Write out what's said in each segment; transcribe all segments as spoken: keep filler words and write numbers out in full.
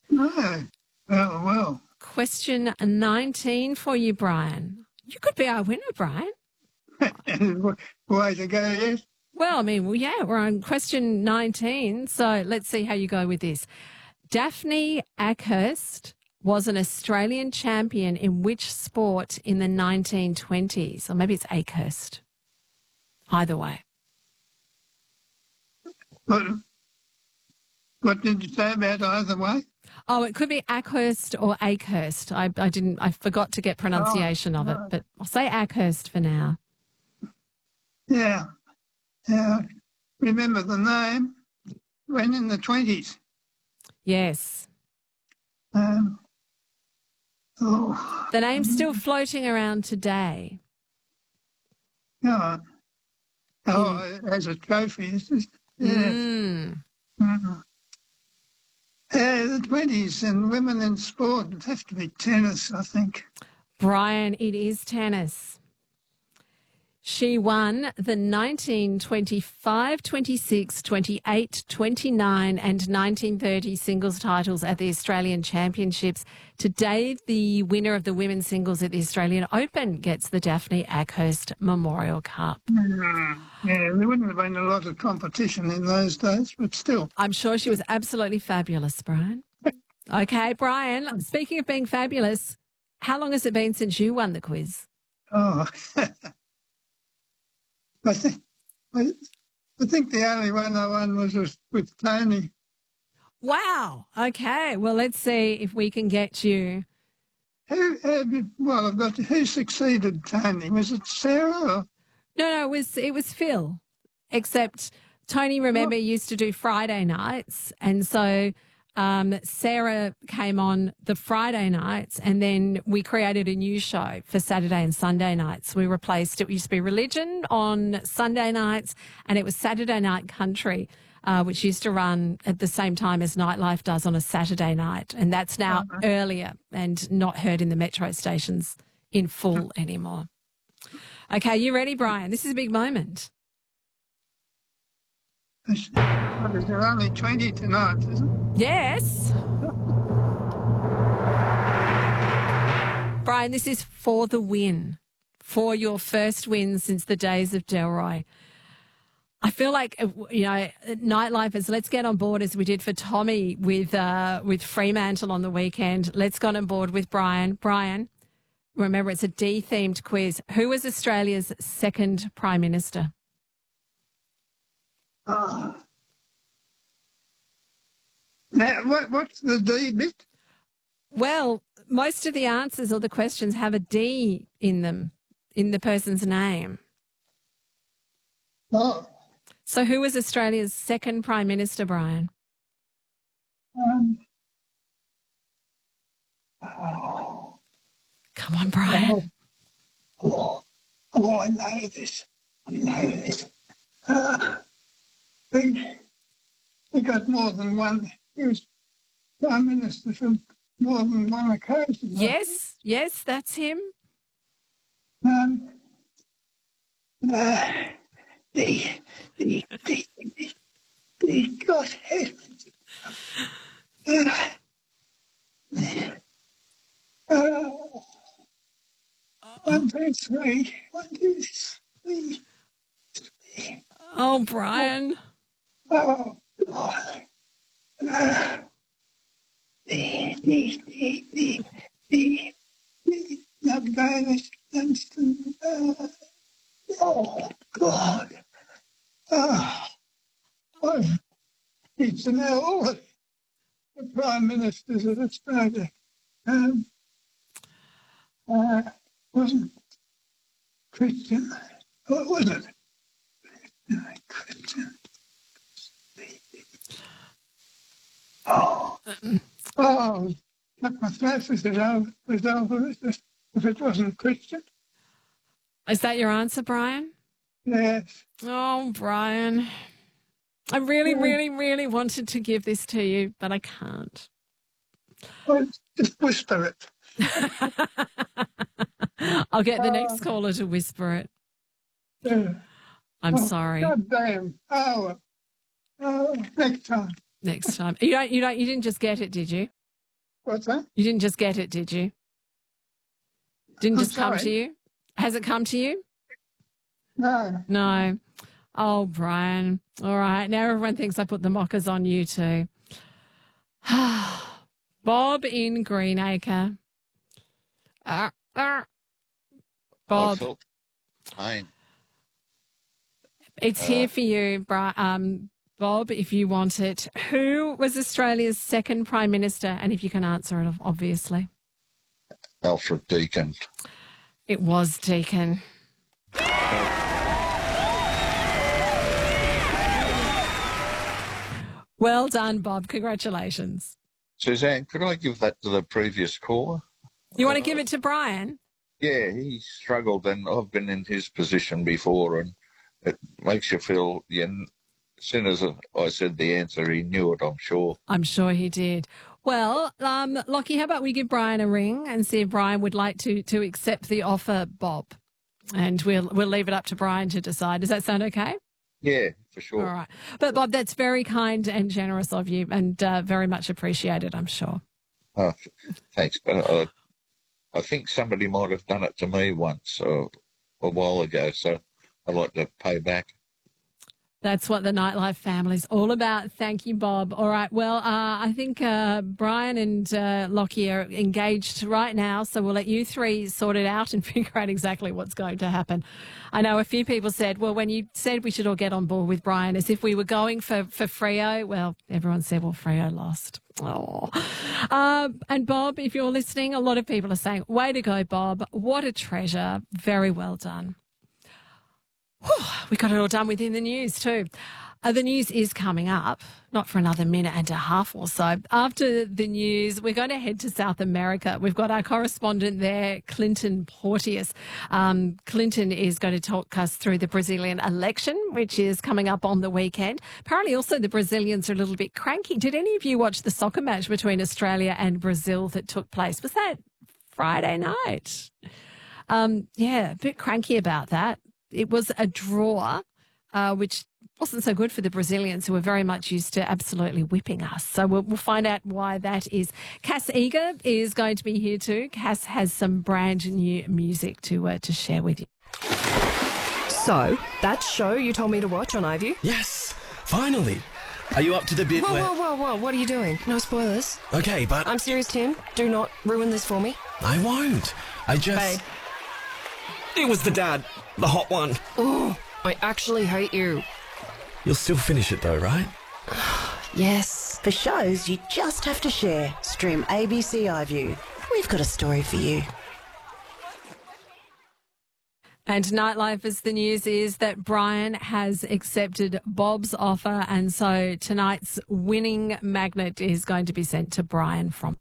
No. Oh, well. Question nineteen for you, Brian. You could be our winner, Brian. Way to go, yes. Well, I mean, well, yeah, we're on question nineteen, so let's see how you go with this. Daphne Ackhurst was an Australian champion in which sport in the nineteen twenties? Or maybe it's Ackhurst. Either way. What, what did you say about either way? Oh, it could be Ackhurst or Ackhurst. I, I didn't, I forgot to get pronunciation Oh, of it, right. but I'll say Ackhurst for now. Yeah. Yeah. Remember the name? When in the twenties. Yes. Um, oh, The name's still floating around today. yeah. Oh, as a trophy, is this? Yeah. Mm. Mhm. Yeah, the twenties and women in sport would have to be tennis, I think. Brian, it is tennis. She won the nineteen twenty-five, twenty-six, twenty-eight, twenty-nine and nineteen thirty singles titles at the Australian Championships. Today, the winner of the women's singles at the Australian Open gets the Daphne Ackhurst Memorial Cup. Mm. Yeah, there wouldn't have been a lot of competition in those days, but still. I'm sure she was absolutely fabulous, Brian. Okay, Brian, speaking of being fabulous, how long has it been since you won the quiz? Oh, I think I, I think the only one I won was with, with Tony. Wow. Okay. Well, let's see if we can get you. Who, who, well, I've got who succeeded Tony? Was it Sarah? Or? No, no, it was it was Phil. Except Tony, remember, used to do Friday nights, and so um, Sarah came on the Friday nights, and then we created a new show for Saturday and Sunday nights. We replaced it. Used to be Religion on Sunday nights, and it was Saturday Night Country, uh, which used to run at the same time as Nightlife does on a Saturday night, and that's now Uh-huh. earlier and not heard in the metro stations in full anymore. Okay, you ready, Brian? This is a big moment. Well, there are only twenty tonight, isn't it? Yes. Brian, this is for the win, for your first win since the days of Delroy. I feel like, you know, Nightlifers, let's get on board as we did for Tommy with uh, with Fremantle on the weekend. Let's get on board with Brian. Brian, remember, it's a D-themed quiz. Who was Australia's second Prime Minister? Oh. Now, what, what's the D bit? Well, most of the answers or the questions have a D in them, in the person's name. Oh, So who was Australia's second Prime Minister, Brian? um, oh, Come on, Brian. oh, oh, I know this. I know this. Uh, he, he got more than one. He was Prime Minister for more than one occasion. Yes, yes, that's him. Um, uh, the, the, the, the, the, God heavens. Uh, uh, one, two, three. One, two, three. three. Oh, Brian. Oh, God. Uh, the, the, the, the, the, the, the Bayless Dunstan. Uh, oh, God. Oh, oh, it's to know all of the Prime Ministers of Australia. Um, uh, wasn't Christian, what was it? No, Christian. Oh, oh, like my throat was over, was over if it wasn't Christian. Is that your answer, Brian? Yes. Oh, Brian. I really, really, really wanted to give this to you, but I can't. Well, just whisper it. I'll get the next caller to whisper it. Yeah. I'm Oh, sorry. God damn. Oh, oh, next time. Next time. You don't, you don't, you didn't just get it, did you? What's that? You didn't just get it, did you? Didn't I'm just come to sorry. you? Has it come to you? No. No. Oh, Brian. All right. Now everyone thinks I put the mockers on you too. Bob in Greenacre. Uh, uh. I Bob, felt pain. it's Uh, here for you, Bri- um, Bob, if you want it. Who was Australia's second Prime Minister? And if you can answer it, obviously. Alfred Deakin. It was Deakin. Well done, Bob. Congratulations. Suzanne, could I give that to the previous caller? You want to give it to Brian? Yeah, he struggled, and I've been in his position before, and it makes you feel, yeah, as soon as I said the answer, he knew it, I'm sure. I'm sure he did. Well, um, Lockie, how about we give Brian a ring and see if Brian would like to to accept the offer, Bob? And we'll we'll leave it up to Brian to decide. Does that sound okay? Yeah, for sure. All right. But, Bob, that's very kind and generous of you and uh, very much appreciated, I'm sure. Oh, thanks. But I, I think somebody might have done it to me once uh, a while ago, so I'd like to pay back. That's what the Nightlife family's all about. Thank you, Bob. All right. Well, uh, I think uh, Brian and uh, Lockie are engaged right now, so we'll let you three sort it out and figure out exactly what's going to happen. I know a few people said, well, when you said we should all get on board with Brian as if we were going for, for Freo, well, everyone said, well, Freo lost. Oh. Uh, and Bob, if you're listening, a lot of people are saying, way to go, Bob. What a treasure. Very well done. Whew, we got it all done within the news too. Uh, the news is coming up, not for another minute and a half or so. After the news, we're going to head to South America. We've got our correspondent there, Clinton Porteous. Um, Clinton is going to talk us through the Brazilian election, which is coming up on the weekend. Apparently also the Brazilians are a little bit cranky. Did any of you watch the soccer match between Australia and Brazil that took place? Was that Friday night? Um, yeah, a bit cranky about that. It was a draw, uh, which wasn't so good for the Brazilians, who were very much used to absolutely whipping us. So we'll, we'll find out why that is. Cass Eager is going to be here too. Cass has some brand new music to uh, to share with you. So, that show you told me to watch on iView? Yes, finally. Are you up to the bit Whoa, where... whoa, whoa, whoa, what are you doing? No spoilers. Okay, but... I'm serious, Tim. Do not ruin this for me. I won't. I just... Babe. It was the dad. The hot one. Oh, I actually hate you. You'll still finish it though, right? Yes. For shows you just have to share, stream A B C iView. We've got a story for you. And Nightlife, as the news is that Brian has accepted Bob's offer, and so tonight's winning magnet is going to be sent to Brian from...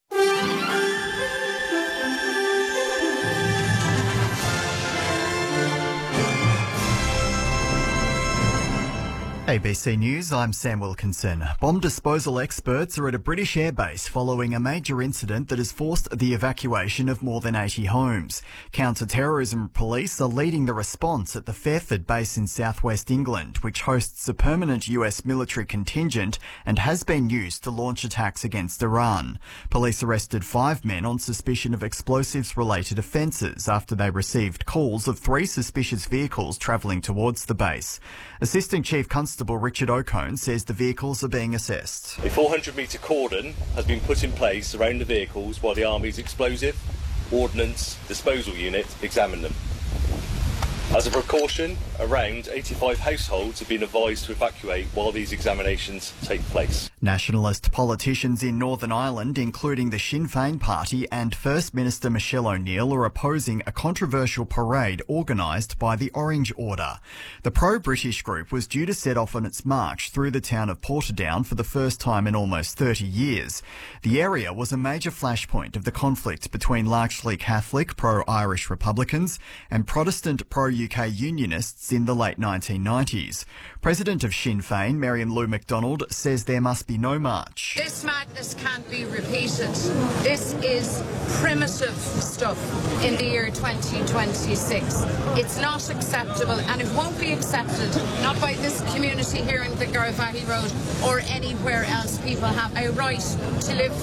A B C News, I'm Sam Wilkinson. Bomb disposal experts are at a British airbase following a major incident that has forced the evacuation of more than eighty homes. Counter-terrorism police are leading the response at the Fairford base in southwest England, which hosts a permanent U S military contingent and has been used to launch attacks against Iran. Police arrested five men on suspicion of explosives-related offences after they received calls of three suspicious vehicles travelling towards the base. Assistant Chief Constable Richard O'Cone says the vehicles are being assessed. A four hundred metre cordon has been put in place around the vehicles while the Army's explosive, ordnance, disposal unit examine them. As a precaution, around eighty-five households have been advised to evacuate while these examinations take place. Nationalist politicians in Northern Ireland, including the Sinn Féin party and First Minister Michelle O'Neill, are opposing a controversial parade organised by the Orange Order. The pro-British group was due to set off on its march through the town of Portadown for the first time in almost thirty years. The area was a major flashpoint of the conflict between largely Catholic pro-Irish Republicans and Protestant pro-U K Unionists in the late nineteen nineties. President of Sinn Féin, Marion Lou MacDonald, says there must be no march. This madness can't be repeated. This is primitive stuff in the year twenty twenty-six. It's not acceptable, and it won't be accepted, not by this community here in the Garvaghy Road or anywhere else. People have a right to live free from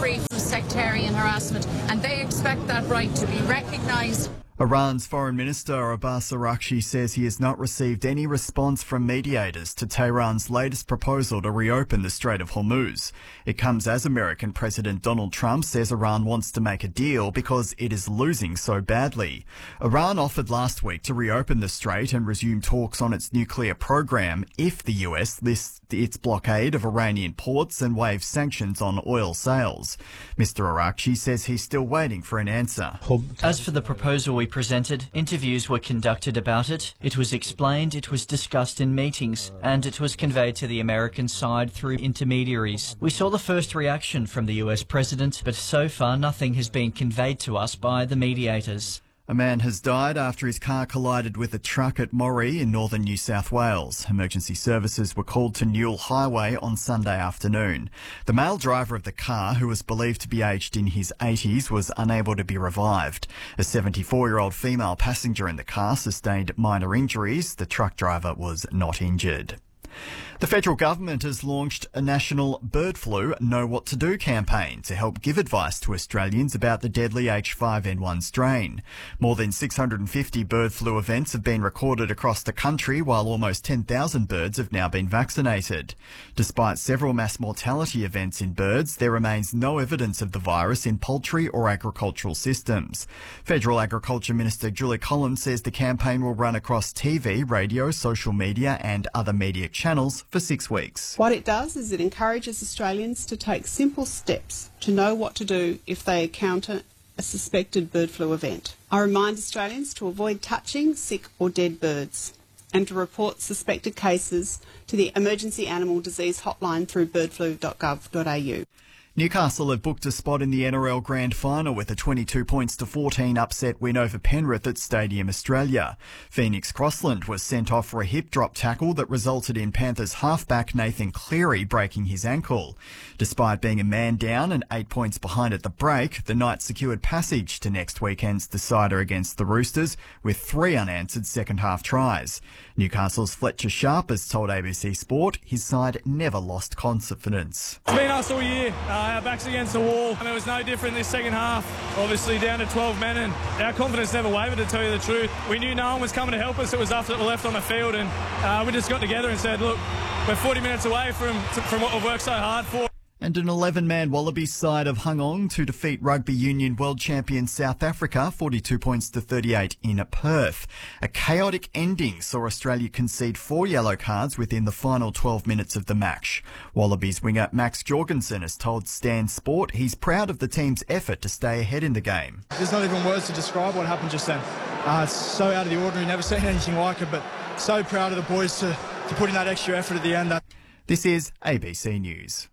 sectarian harassment, and they expect that right to be recognised. Iran's Foreign Minister Abbas Araghchi says he has not received any response from mediators to Tehran's latest proposal to reopen the Strait of Hormuz. It comes as American President Donald Trump says Iran wants to make a deal because it is losing so badly. Iran offered last week to reopen the strait and resume talks on its nuclear program if the U S lists its blockade of Iranian ports and waives sanctions on oil sales. Mister Araghchi says he's still waiting for an answer. As for the proposal we presented, interviews were conducted about it, it was explained, it was discussed in meetings, and it was conveyed to the American side through intermediaries. We saw the first reaction from the U S President, but so far nothing has been conveyed to us by the mediators. A man has died after his car collided with a truck at Moree in northern New South Wales. Emergency services were called to Newell Highway on Sunday afternoon. The male driver of the car, who was believed to be aged in his eighties, was unable to be revived. A seventy-four-year-old female passenger in the car sustained minor injuries. The truck driver was not injured. The federal government has launched a national bird flu Know What to Do campaign to help give advice to Australians about the deadly H five N one strain. More than six hundred fifty bird flu events have been recorded across the country, while almost ten thousand birds have now been vaccinated. Despite several mass mortality events in birds, there remains no evidence of the virus in poultry or agricultural systems. Federal Agriculture Minister Julie Collins says the campaign will run across T V, radio, social media and other media channels for six weeks. What it does is it encourages Australians to take simple steps to know what to do if they encounter a suspected bird flu event. I remind Australians to avoid touching sick or dead birds and to report suspected cases to the Emergency Animal Disease Hotline through bird flu dot gov dot a u. Newcastle have booked a spot in the N R L Grand Final with a twenty-two points to fourteen upset win over Penrith at Stadium Australia. Phoenix Crossland was sent off for a hip drop tackle that resulted in Panthers halfback Nathan Cleary breaking his ankle. Despite being a man down and eight points behind at the break, the Knights secured passage to next weekend's decider against the Roosters with three unanswered second half tries. Newcastle's Fletcher Sharp has told A B C Sport his side never lost confidence. It's been us all year. Uh, our backs against the wall, and it was no different this second half. Obviously down to twelve men, and our confidence never wavered, to tell you the truth. We knew no one was coming to help us. It was us that were left on the field, and uh, we just got together and said, look, we're forty minutes away from from what we've worked so hard for. And an eleven-man Wallabies side have hung on to defeat Rugby Union world champion South Africa forty-two points to thirty-eight in Perth. A chaotic ending saw Australia concede four yellow cards within the final twelve minutes of the match. Wallabies winger Max Jorgensen has told Stan Sport he's proud of the team's effort to stay ahead in the game. There's not even words to describe what happened just then. Uh, it's so out of the ordinary, never seen anything like it, but so proud of the boys to, to put in that extra effort at the end. This is A B C News.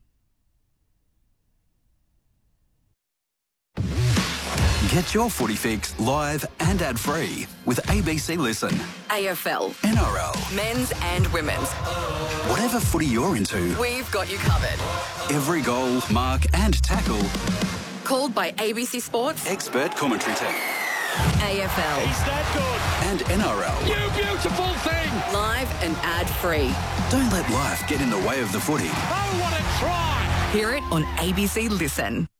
Get your footy fix live and ad-free with A B C Listen. A F L. N R L. Men's and women's. Whatever footy you're into, we've got you covered. Every goal, mark and tackle. Called by A B C Sports. Expert commentary team. A F L. He's that good. And N R L. You beautiful thing. Live and ad-free. Don't let life get in the way of the footy. Oh, what a try. Hear it on A B C Listen.